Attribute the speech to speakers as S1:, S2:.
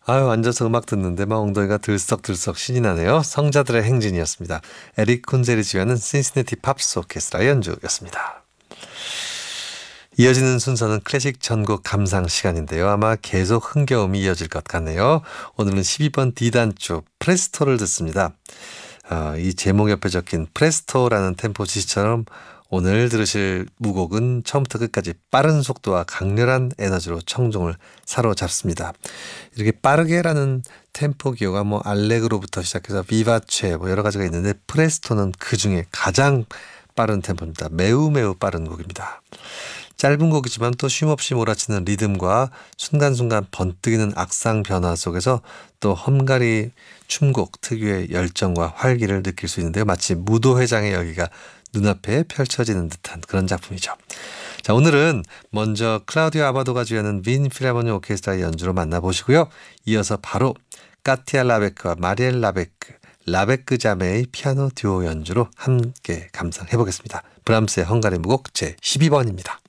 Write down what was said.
S1: 아유, 앉아서 음악 듣는데 막 엉덩이가 들썩들썩 신이 나네요. 성자들의 행진이었습니다. 에릭 콘젤이 지휘하는 신시내티 팝스 오케스트라 연주였습니다. 이어지는 순서는 클래식 전곡 감상 시간인데요. 아마 계속 흥겨움이 이어질 것 같네요. 오늘은 12번 D단조 프레스토를 듣습니다. 이 제목 옆에 적힌 프레스토라는 템포 지시처럼 오늘 들으실 무곡은 처음부터 끝까지 빠른 속도와 강렬한 에너지로 청중을 사로잡습니다. 이렇게 빠르게라는 템포 기호가 뭐 알레그로부터 시작해서 비바체 뭐 여러 가지가 있는데 프레스토는 그중에 가장 빠른 템포입니다. 매우 매우 빠른 곡입니다. 짧은 곡이지만 또 쉼없이 몰아치는 리듬과 순간순간 번뜩이는 악상 변화 속에서 또 헝가리 춤곡 특유의 열정과 활기를 느낄 수 있는데요. 마치 무도회장의 열기가 눈앞에 펼쳐지는 듯한 그런 작품이죠. 자, 오늘은 먼저 클라우디오 아바도가 주연하는 빈 필하모니 오케스트라의 연주로 만나보시고요. 이어서 바로 까티아 라베크와 마리엘 라베크 자매의 피아노 듀오 연주로 함께 감상해 보겠습니다. 브람스의 헝가리 무곡 제 12번입니다.